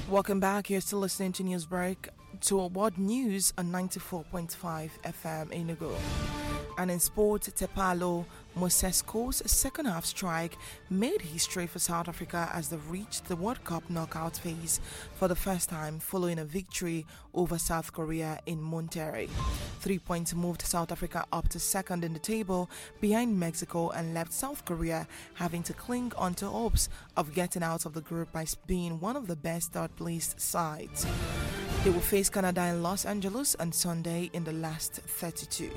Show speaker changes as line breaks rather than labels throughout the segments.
Welcome back. You're still listening to Newsbreak to World News on 94.5 FM Enugu. And in sport, Tepalo Mosesco's second half strike made history for South Africa as they reached the World Cup knockout phase for the first time following a victory over South Korea in Monterrey. 3 points moved South Africa up to second in the table behind Mexico and left South Korea having to cling onto hopes of getting out of the group by being one of the best third-placed sides. They will face Canada in Los Angeles on Sunday in the last 32.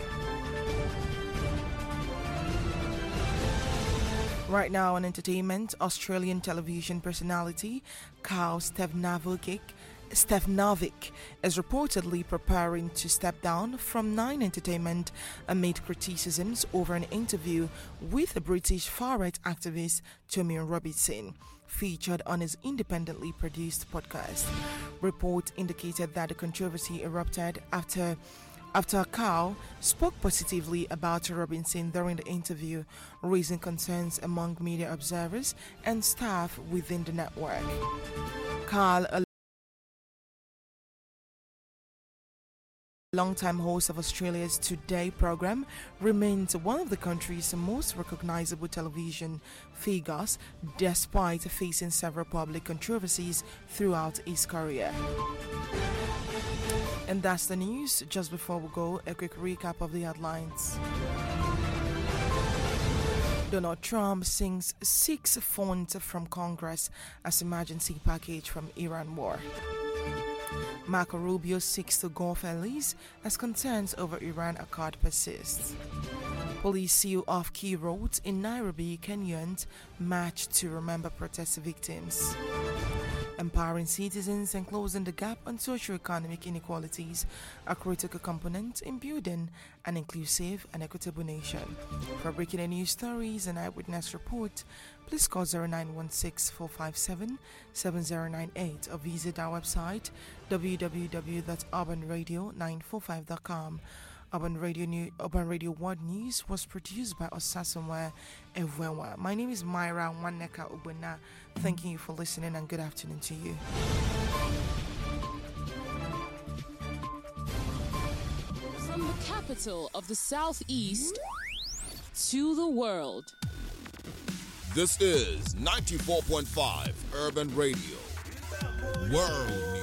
Right now on entertainment, Australian television personality Karl Stefanovic is reportedly preparing to step down from Nine Entertainment amid criticisms over an interview with the British far-right activist Tommy Robinson, featured on his independently produced podcast. Reports indicated that the controversy erupted after Karl spoke positively about Robinson during the interview, raising concerns among media observers and staff within the network. Karl, a longtime host of Australia's Today program, remains one of the country's most recognizable television figures despite facing several public controversies throughout his career. And that's the news. Just before we go, a quick recap of the headlines. Donald Trump seeks funds from Congress as emergency package from Iran war. Marco Rubio seeks to gulf allies as concerns over Iran accord persists. Police seal off key roads in Nairobi, Kenyans march to remember protest victims. Empowering citizens and closing the gap on socio-economic inequalities are critical components in building an inclusive and equitable nation. For breaking news stories and eyewitness report, please call 0916-457-7098 or visit our website www.urbanradio945.com. Urban Radio World News was produced by Osasunwa Ewewa. My name is Myra Waneka Ubuna. Thanking you for listening and good afternoon to you.
From the capital of the Southeast to the world.
This is 94.5 Urban Radio World News.